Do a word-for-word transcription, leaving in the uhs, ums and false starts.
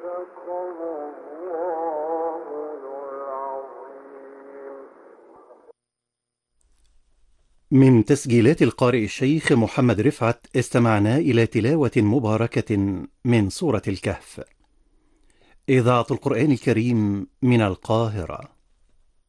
من تسجيلات القارئ الشيخ محمد رفعت استمعنا إلى تلاوة مباركة من سورة الكهف. إذاعة القرآن الكريم من القاهرة.